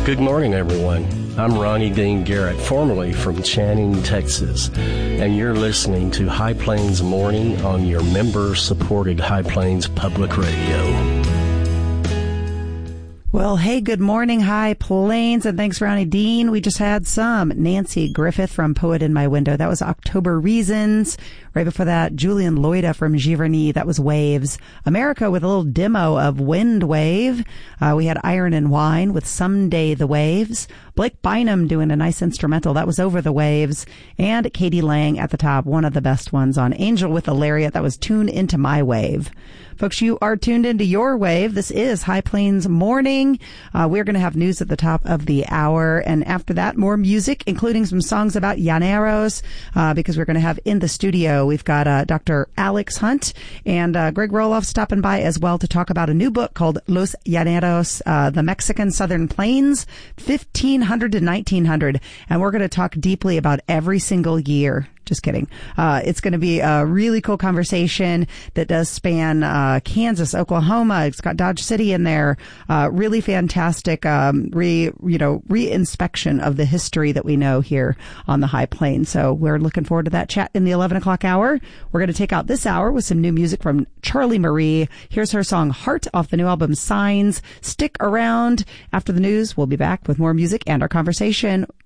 Good morning, everyone. I'm Ronnie Dean Garrett, formerly from Channing, Texas, and you're listening to High Plains Morning on your member-supported High Plains Public Radio. Well, hey, good morning, High Plains, and thanks, Ronnie Dean. We just had some Nancy Griffith from Poet in My Window. That was October Reasons. Right before that, Julian Loida from Giverny. That was Waves. America with a little demo of Wind Wave. We had Iron and Wine with Someday the Waves. Blake Bynum doing a nice instrumental. That was Over the Waves. And Katie Lang at the top, one of the best ones on Angel with a Lariat. That was Tune Into My Wave. Folks, you are tuned into your wave. This is High Plains Morning. We're going to have news at the top of the hour. And after that, more music, including some songs about llaneros, because we're going to have in the studio, we've got Dr. Alex Hunt and Greg Roloff stopping by as well to talk about a new book called Los Llaneros, the Mexican Southern Plains, 1500 to 1900. And we're going to talk deeply about every single year. Just kidding. It's going to be a really cool conversation that does span Kansas, Oklahoma. It's got Dodge City in there. Really fantastic re-inspection of the history that we know here on the High Plains. So we're looking forward to that chat in the 11 o'clock hour. We're going to take out this hour with some new music from Charlie Marie. Here's her song Heart off the new album Signs. Stick around. After the news, we'll be back with more music and our conversation